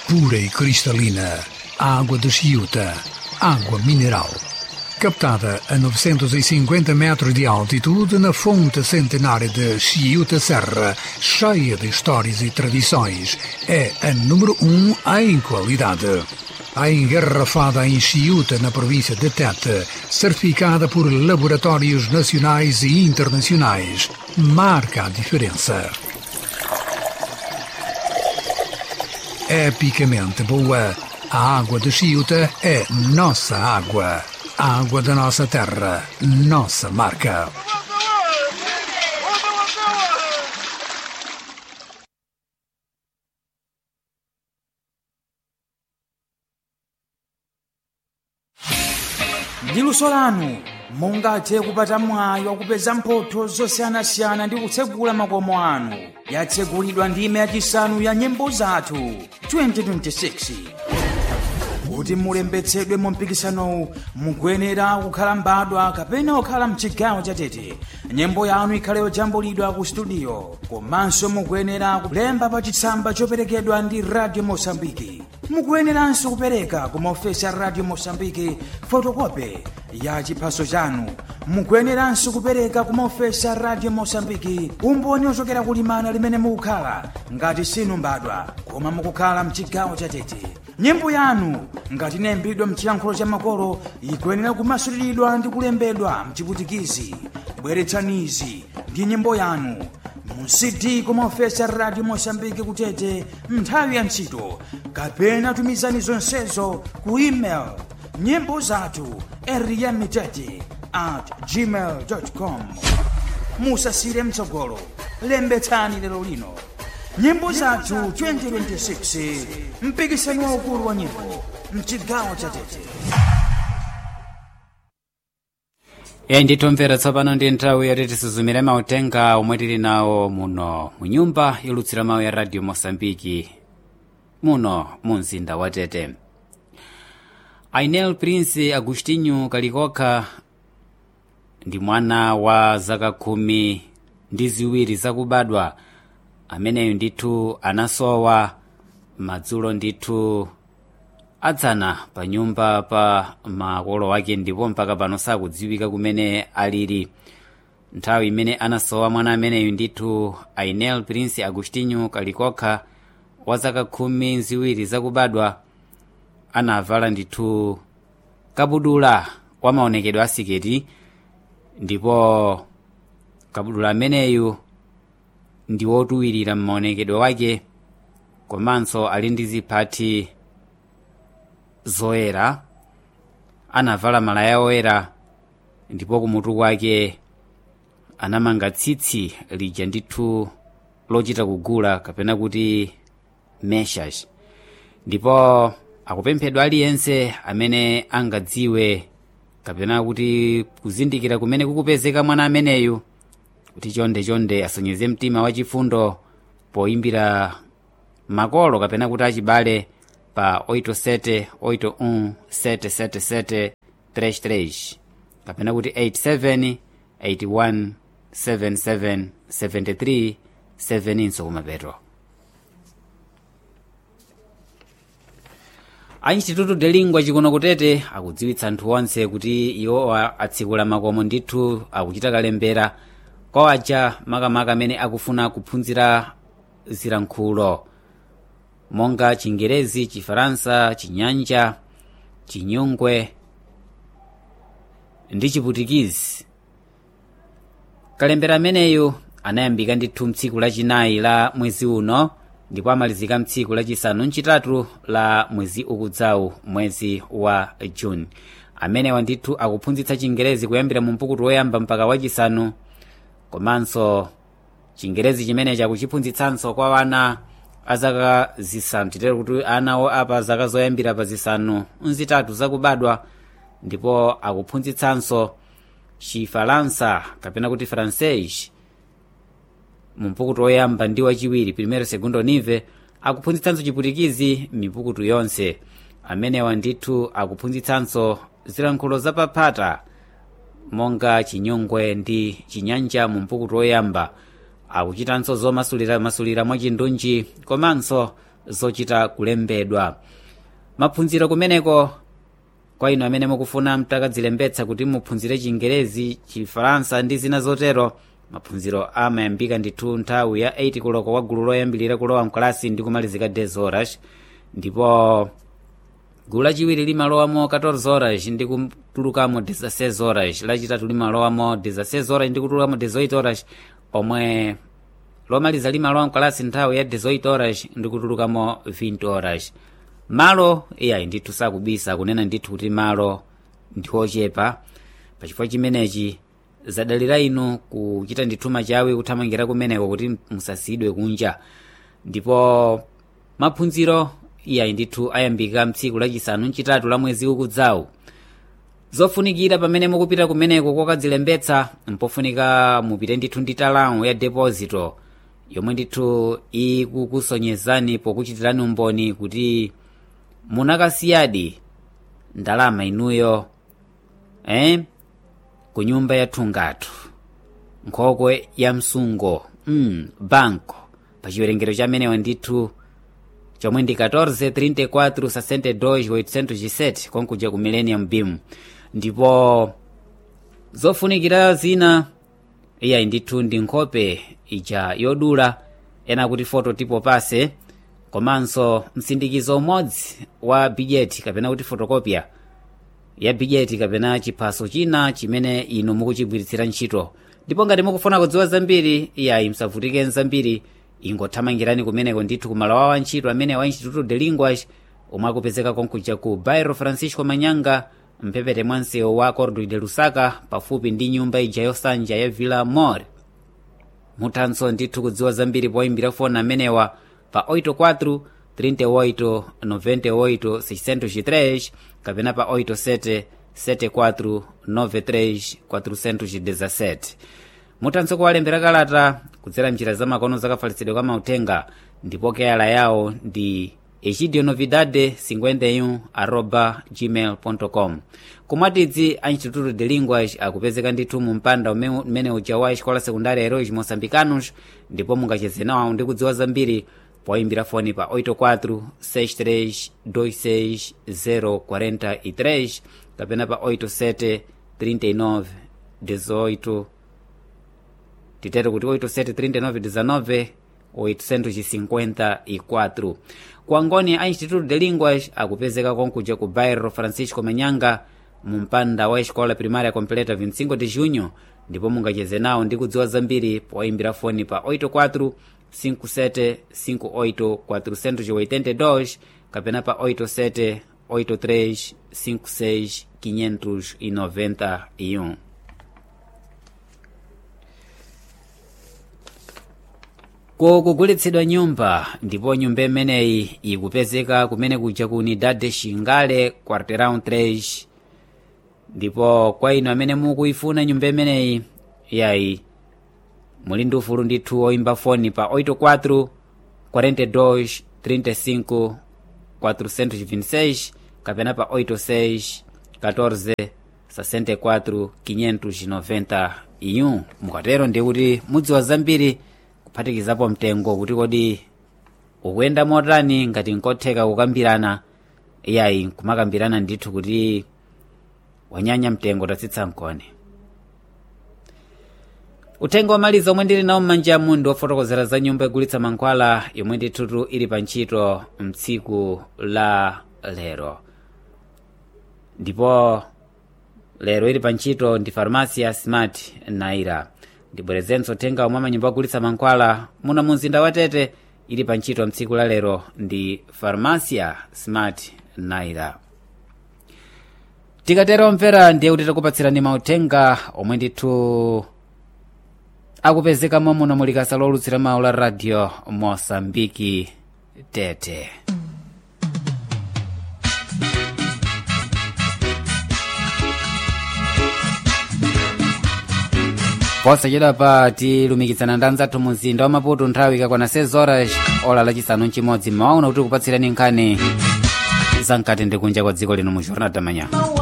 pura e cristalina, água de Chiuta, água mineral. Captada a 950 metros de altitude na fonte centenária de Chiuta Serra, cheia de histórias e tradições, é a número 1 em qualidade. A engarrafada em Chiuta, na província de Tete, certificada por laboratórios nacionais e internacionais, marca a diferença. Epicamente boa, a água de Chiuta é nossa água. A água da nossa terra, nossa marca. Ndi luso lanu mungathe kupata mwayi wakupeza mphotho zosiyanasiyana ndi kutsegula makomo anu. Yatsegulidwa ndime yachisanu ya nyimbo zathu 2026. Kuti mulembetsedwe mu mpikisanowu mukuyenera kukhala mbadwa kapena kukhala mchigawo cha Tete. Nyimbo yanu ikhale yojambulidwa ku studio. Komanso mukuyenera kulemba pa chitsamba choperekedwa ndi Radio Mosambiki. Mukuyeneranso kupereka ku maofesi a Radio Mosambiki fotokope ya chiphaso chanu. Mukuyeneranso kupereka ku maofesi a Radio Mosambiki umboni ochokera kulimana limene mukukhala ngati sinu mbadwa koma mukukhala mchigawo cha Tete. Nyimbo yanu ngati inayimbidwa mchiyankhulo cha makolo ikuyenera kumasuliridwa ndi kulembedwa mchiputikizi. Bweretsanizi ndi nyimbo yanu mu CD ku maofesi a Radio Mosambiki ku Tete nthawi ya ntchito, kapena tumizani zonsezo ku email nyimbo zathu eriyamitete@gmail.com. Musasire mtsogolo, lembetsani lero lino. Nyimbo zathu 2026, mpikisano waukulu wa nyimbo mchigawo cha Tete. Nditomvera tsopano ndi nthawi yoti tisuzumire mautenga omwe tili nawo muno mu nyumba yolutsira mawu ya Radio Mosambiki muno mu mzinda wa Tete. Ainel Prince Agostinho Kalikoka ndi mwana wa zaka 12 zakubadwa ameneyu ndithu anasowa madzulo ndithu adzana pa nyumba pa makolo wake, ndipo mpaka pano sakudziwika kumene alili. Nthawi imene anasowa mwana ameneyu ndithu Ainel Prince Agostinho Kalikoka wa zaka 12 zakubadwa anavala ndithu kabudula wa maonekedwe asiketi, ndipo kabudula ameneyu ndi wotuwirira m'maonekedwe wake, komanso ali ndi ziphati zoyera. Anavala malaya oyera, ndipo kumutu kwake anamanga tsitsi lija ndithu lochita kugula kapena kuti meshas. Ndipo akupemphedwa aliyense amene angadziwe kapena kuti kuzindikira kumene kukupezeka mwana ameneyu kuti chonde asonyeze mtima wachifundo poimbira makolo kapena kuti achibale pa 8781777733 kapena kuti 87817773 inso kumapeto. A Instituto de Lingua chikuno kutete akudziwitsa anthu onse kuti iwo atsekula makomo ndithu akuchita kalembera kwa aja makamaka amene akufuna kuphunzira zilankhulo monga Chingerezi, Chifaransa, Chinyanja, Chinyungwe ndi Chiputikizi. Kalembera ameneyu anayambika ndithu mtsiku lachinayi la mwezi uno ndipo amalizika mtsiku lachisanu ncitatu la mwezi ukudzawu, mwezi wa June. Amenewa ndithu akuphunzitsa Chingerezi kuyambira mu mpukutu woyamba mpaka wachisanu, komanso Chingerezi chimene chakuchiphunzitsanso kwa wana azaka zisanu, titero kuti anawo apa zaka zoyambira pa zisanu nzitatu zakubadwa, ndipo akuphunzitsanso Chifaransa kapena kuti francais mu mpukutu woyamba ndi wachiwiri, primero segundo nive. Akuphunzitsanso Chiputikizi mipukutu yonse. Amenewa ndithu akuphunzitsanso zilankhulo zapaphata monga Chinyungwe ndi Chinyanja mu mpukutu woyamba. Akuchitanso zomasulira mwa chindunji komanso zochita kulembedwa. Maphunziro kumeneko kwa inu amene mukufuna mtakadzilembetsa kuti muphunzire Chingerezi, Chifaransa ndi zina zotero, maphunziro amayambika ndithu nthawi ya 8 koloko wa gulu loyambilira kulowa mkalasi ndi kumalizika 10 horas, ndipo gulu lachiwiri limalowamo 14 horas ndi kutulukamo 16 horas, lachitatu limalowamo 16 horas ndi kutulukamo 18 horas, omwe lomaliza limalowa mkalasi nthawi ya 18 horas ndi kutulukamo 20 horas. Malo iyayi ndithu sakubisa kunena ndithu kuti malo ndi ochepa. Pachifukwa chimenechi zadalira inu kuchita ndithu machawi kuthamangira kumeneko kuti musasidwe kunja. Ndipo maphunziro iyayi ndithu ayambika mtsiku lachisanu ncitatu la mwezi ukudzawu. Zofunikira pamene mukupita kumeneko kokadzilembetsa, mpofunika mupite ndithu ndi talamu ya deposito yomwe ndithu ikukusonyezani pokuchitirani umboni kuti munakasiyadi ndalama inuyo ku nyumba yathu ngatu nkhokwe ya msungo banco pa chiwerengero chamenewa ndithu chomwe ndi 14,34,62,807 konkuja ku Millennium Beam. Ndipo zofunikira zina iyayi ndithu ndi nkhope ija yodula ena kuti foto tipo pase, komanso msindikizo umodzi wa bigeti kapena kuti fotokopia ya bigeti kapena chiphaso china chimene inu mukuchigwiritsira ntchito. Ndipo ngati mukufuna kudziwa zambiri iyayi msavutike nzambiri, ingothamangirani kumeneko ndithu kumalowa wa ntchito amene wa Instituto de Linguas omwe akupezeka konkuja ku Bairro Francisco Manyanga mpepete mwa msewu wa Cordoi de Lusaka pafupi ndi nyumba ija yosanja ya Villa More. Muthanso ndithu kudziwa zambiri poimbira foni amenewa pa 84 38 98 603 kapena pa 87 74 93 417. Muthanso kuwalembera kalata kudzera njira za makono zakafalitsidwe kwa mauthenga, ndipo keyala yawo ndi egidio51@gmail.com. Kumwatidzi a Instituto de Linguas akupezeka ndithu mu mpanda umene uja wa Escola Secundária Heróis Moçambicanos, ndipo mungacheze nawo ndi kudziwa zambiri poimbira foni pa 84 63 26 043 kapena pa 87 39 18 titero kuti 87 39 19 854. Kuangoni a Instituto de Linguas akupezeka konkuja ku Bairro Francisco Manyanga mu mpanda wa Escola Primária Completa 25 de Junho, ndipo mungacheze nawo ndi kudziwa zambiri poimbira foni pa 84 57 58 482 kapena pa 87 83 56 591. Kugulitsidwa nyumba, ndipo nyumba imeneyi ikupezeka kumene kuja ku Unidade Xingale Quarteirão 3. Ndipo kwa inu amene mukuifuna nyumba imeneyi yayi muli ndi ufulu ndithu oimba foni pa 84 42 35 426 kapena pa 86 14 64 591. Mukatero ndi kuti mudziwa zambiri kuphatikizapo mtengo kuti kodi ukuyenda motani, ngati nkotheka kukambirana iyayi kumakambirana ndithu kuti wanyanya mtengo tatsitsa mkone. Uthenga wamaliza omwe ndili nawo m'manja amu ndi ofotokozera za nyumba igulitsa mankhwala yomwe ndithutu ili pa ntchito mtsiku la lero. Ndipo lero ili pa ntchito ndi Farmacia Smart Naira. Ndibwerezenso uthenga omwe manyumba ogulitsa mankhwala muno mu mzinda wa Tete ili pa ntchito mtsiku la lero ndi Farmacia Smart Naira. Tikatero omvera ndiye kuti takupatsirani mauthenga omwe ndithu akupezeka muno mulikasa lolutsira mawu la Radio Mosambiki Tete. Posachedwa pa tilumikitsana ndi anzathu mu mzinda wa Maputo nthawi ikakwana 6 horas ola lachisanu ncimodzi mmawa uno kuti kupatsirani nkhani zamkati ndi kunja kwa dziko lino mu Jornal da Manhã.